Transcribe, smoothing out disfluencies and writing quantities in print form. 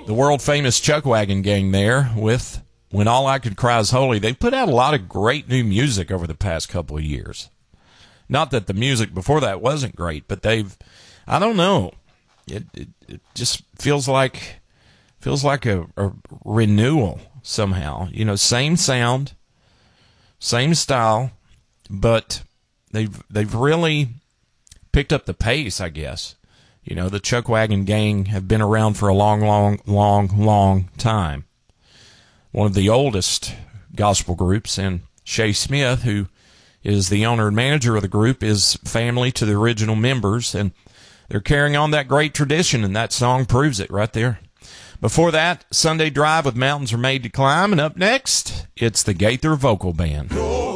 the world-famous Chuckwagon Gang there with When All I Could Cry Is Holy. They put out a lot of great new music over the past couple of years. Not that the music before that wasn't great, but I don't know. It just feels like a renewal somehow. You know, same sound, same style, but they've really picked up the pace, I guess. You know, the Chuckwagon Gang have been around for a long time. One of the oldest gospel groups, and Shay Smith, who is the owner and manager of the group, is family to the original members, and they're carrying on that great tradition, and that song proves it right there. Before that, Sunday Drive with Mountains Are Made to Climb, and up next, it's the Gaither Vocal Band.